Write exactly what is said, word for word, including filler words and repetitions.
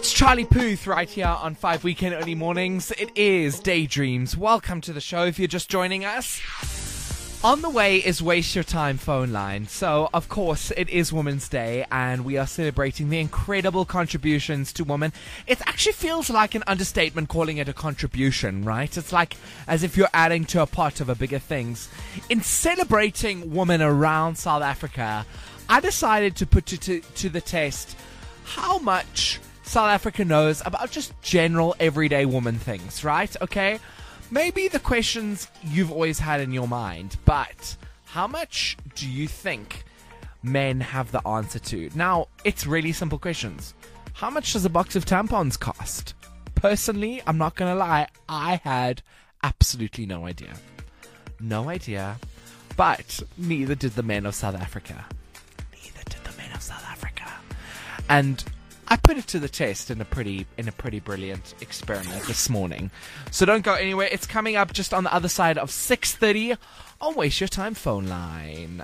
It's Charlie Puth right here on five Weekend Early Mornings. It is Daydreams. Welcome to the show if you're just joining us. On the way is Waste Your Time phone line. So, of course, it is Women's Day and we are celebrating the incredible contributions to women. It actually feels like an understatement calling it a contribution, right? It's like as if you're adding to a pot of a bigger things. In celebrating women around South Africa, I decided to put to, to, to the test how much South Africa knows about just general everyday woman things, right? Okay? Maybe the questions you've always had in your mind, but how much do you think men have the answer to? Now, it's really simple questions. How much does a box of tampons cost? Personally, I'm not going to lie, I had absolutely no idea. No idea. But neither did the men of South Africa. Neither did the men of South Africa. And I put it to the test in a pretty in a pretty brilliant experiment this morning. So don't go anywhere. It's coming up just on the other side of six thirty on Waste Your Time phone line.